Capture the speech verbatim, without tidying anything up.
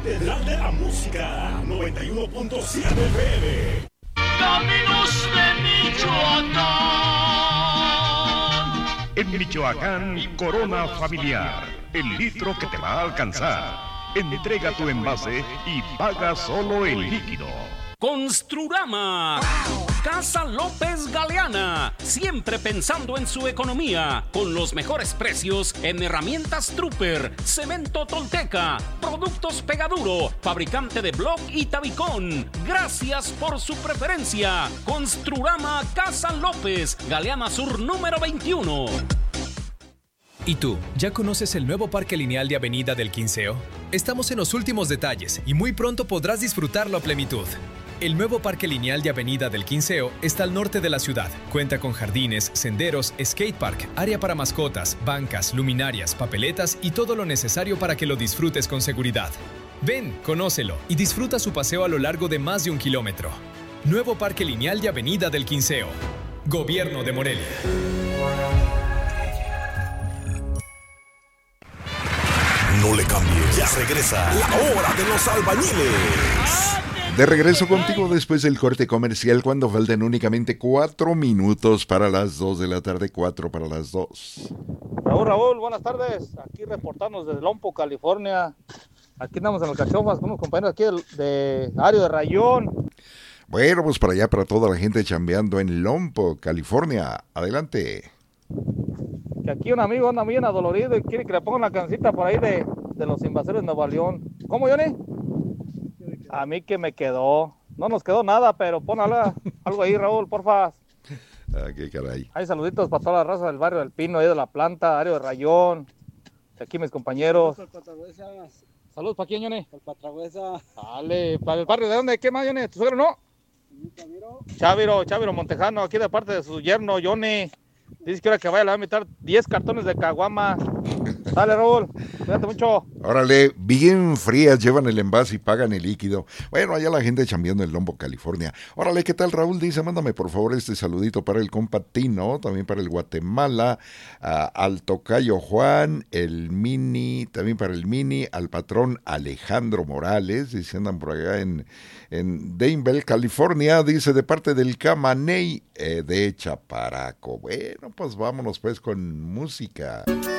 Catedral de la Música, noventa y uno punto siete F M. Caminos de Michoacán. En Michoacán, Corona Familiar, el litro que te va a alcanzar. Entrega tu envase y paga solo el líquido. Construrama, Casa López Galeana, siempre pensando en su economía, con los mejores precios en herramientas Trooper, cemento Tolteca, productos Pegaduro, fabricante de bloc y tabicón. Gracias por su preferencia. Construrama Casa López, Galeana Sur número veintiuno. ¿Y tú, ya conoces el nuevo Parque Lineal de Avenida del Quinceo? Estamos en los últimos detalles y muy pronto podrás disfrutarlo a plenitud. El nuevo Parque Lineal de Avenida del Quinceo está al norte de la ciudad. Cuenta con jardines, senderos, skatepark, área para mascotas, bancas, luminarias, papeletas y todo lo necesario para que lo disfrutes con seguridad. Ven, conócelo y disfruta su paseo a lo largo de más de un kilómetro. Nuevo Parque Lineal de Avenida del Quinceo. Gobierno de Morelia. No le cambies, ya regresa la hora de los albañiles. De regreso contigo después del corte comercial, cuando faltan únicamente cuatro minutos para las dos de la tarde, cuatro para las dos. Raúl, Raúl, buenas tardes. Aquí reportándonos desde Lompo, California. Aquí andamos en el Cachofas con unos compañeros aquí de, de Ario de Rayón. Bueno, pues para allá, para toda la gente chambeando en Lompo, California. Adelante. Que aquí un amigo anda bien adolorido y quiere que le ponga una cancita por ahí de, de los invasores de Nueva León. ¿Cómo, Johnny? A mí que me quedó. No nos quedó nada, pero pon algo, algo ahí, Raúl, porfa. Ah, qué caray. Hay saluditos para toda la raza del barrio del Pino, ahí de la planta, Ario de Rayón. De aquí mis compañeros. Saludos para quién, Johnny. Para Patragüesa. Dale, para el barrio de dónde, ¿qué más, Johnny? ¿Tu suegro no? Chaviro. Chaviro, Chaviro Montejano, aquí de parte de su yerno, Johnny. Dice que ahora que vaya le va a invitar diez cartones de caguama. Dale, Raúl, cuídate mucho. Órale, bien frías, llevan el envase y pagan el líquido. Bueno, allá la gente chambeando en Lombo, California. Órale, ¿qué tal, Raúl? Dice, mándame por favor este saludito para el compa Tino, también para el Guatemala, uh, al tocayo Juan, el Mini, también para el Mini, al patrón Alejandro Morales, dice, andan por allá en, en Danville, California, dice, de parte del Camaney eh, de Chaparaco. Bueno, pues vámonos pues con música.